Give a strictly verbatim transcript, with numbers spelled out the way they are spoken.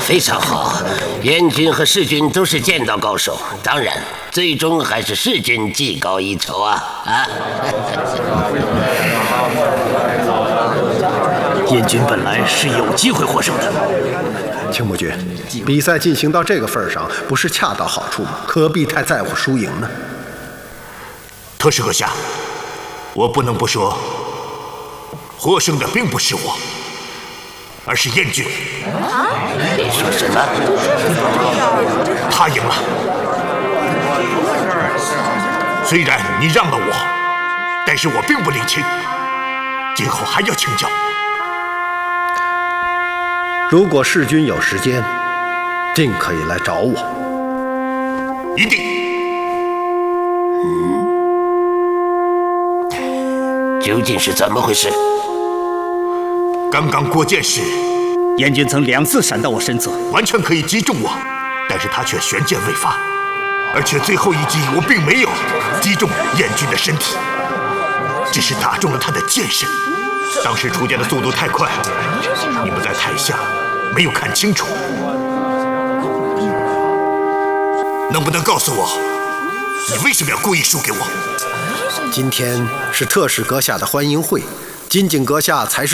非常好，燕军和世军都是剑道高手，当然，最终还是世军技高一筹啊！啊！ 燕军本来是有机会获胜的。 青木君，比赛进行到这个份上，不是恰到好处吗？何必太在乎输赢呢？ 特使阁下，我不能不说，获胜的并不是我。 而是燕军。 啊！你说什么？ 他赢了。虽然你让了我，但是我并不领情。今后还要请教。 如果世军有时间，尽可以来找我。 一定。 嗯。究竟是怎么回事？ 刚刚过剑时， 燕军曾两次闪到我身侧， 完全可以击中我，但是他却悬剑未发，而且最后一击我并没有击中燕军的身体，只是打中了他的剑身。当时出剑的速度太快，你们在台下没有看清楚。能不能告诉我，你为什么要故意输给我？ 今天是特使阁下的欢迎会，金井阁下才是。